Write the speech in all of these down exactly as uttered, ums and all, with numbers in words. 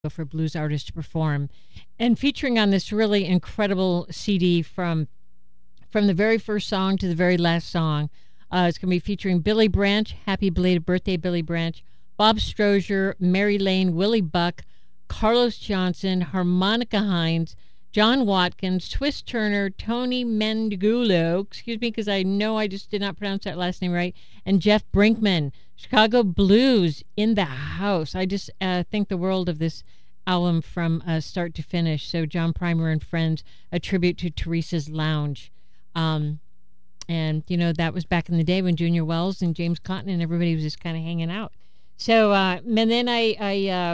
for blues artists to perform. And featuring on this really incredible C D from from the very first song to the very last song, uh, it's going to be featuring Billy Branch, happy belated birthday, Billy Branch, Bob Strozier, Mary Lane, Willie Buck, Carlos Johnson, Harmonica Hines, John Watkins, Twist Turner, Tony Mendegulo, excuse me because I know I just did not pronounce that last name right, and Jeff Brinkman. Chicago Blues in the house. I just uh, think the world of this album from uh, start to finish. So John Primer and Friends, a tribute to Teresa's Lounge. Um, and, you know, that was back in the day when Junior Wells and James Cotton and everybody was just kind of hanging out. So, uh, and then I, I uh,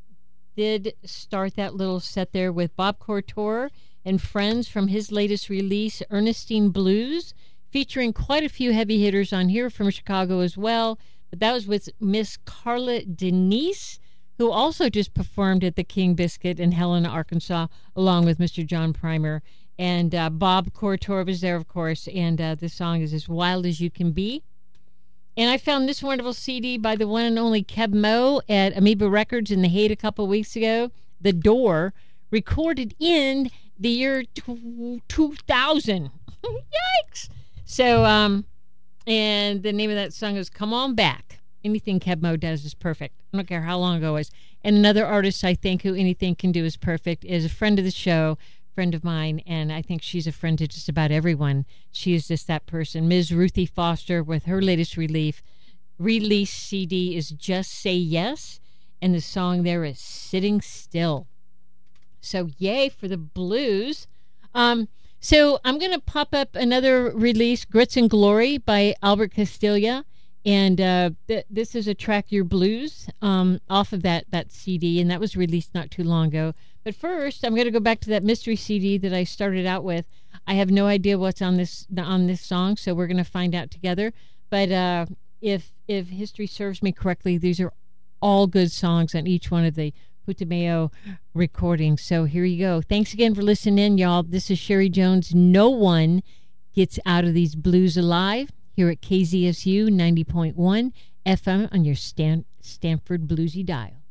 did start that little set there with Bob Couture and Friends from his latest release, Ernestine Blues, featuring quite a few heavy hitters on here from Chicago as well. But that was with Miss Carla Denise, who also just performed at the King Biscuit in Helena, Arkansas, along with Mister John Primer. And uh, Bob Couture was there, of course, and uh, this song is As Wild As You Can Be. And I found this wonderful C D by the one and only Keb Mo at Amoeba Records in The Haight a couple of weeks ago, The Door, recorded in the year two thousand. Yikes! So, um... and the name of that song is Come On Back. Anything Keb Mo does is perfect. I don't care how long ago it was. And another artist I think who anything can do is perfect is a friend of the show, friend of mine, and I think she's a friend to just about everyone. She is just that person. Miz Ruthie Foster with her latest relief, release C D is Just Say Yes, and the song there is Sitting Still. So yay for the blues. Um... So I'm going to pop up another release, Grits and Glory by Albert Castilla. And uh, th- this is a track, Your Blues, um, off of that, that C D. And that was released not too long ago. But first, I'm going to go back to that mystery C D that I started out with. I have no idea what's on this on this song, so we're going to find out together. But uh, if if history serves me correctly, these are all good songs on each one of the Putumayo recording. So here you go. Thanks again for listening in, y'all. This is Sherry Jones. No one gets out of these blues alive here at K Z S U ninety point one F M on your Stan- Stanford Bluesy dial.